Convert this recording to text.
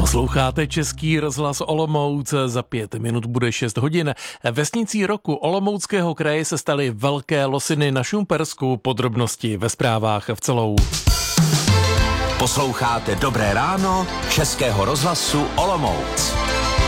Posloucháte Český rozhlas Olomouc, za 5 minut bude 6 hodin. Vesnicí roku Olomouckého kraje se staly Velké Losiny na Šumpersku, podrobnosti ve zprávách v celou. Posloucháte Dobré ráno Českého rozhlasu Olomouc.